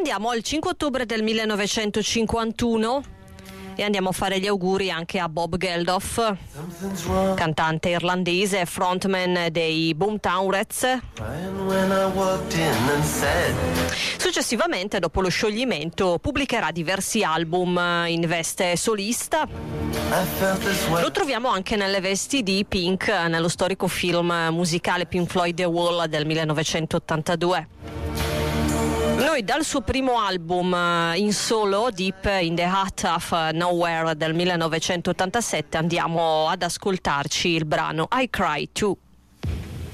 andiamo al 5 ottobre del 1951 e andiamo a fare gli auguri anche a Bob Geldof, cantante irlandese e frontman dei Boomtown Rats. Successivamente, dopo lo scioglimento, pubblicherà diversi album in veste solista. Lo troviamo anche nelle vesti di Pink nello storico film musicale Pink Floyd The Wall del 1982. Noi dal suo primo album in solo, Deep in the Heart of Nowhere del 1987, andiamo ad ascoltarci il brano I Cry Too.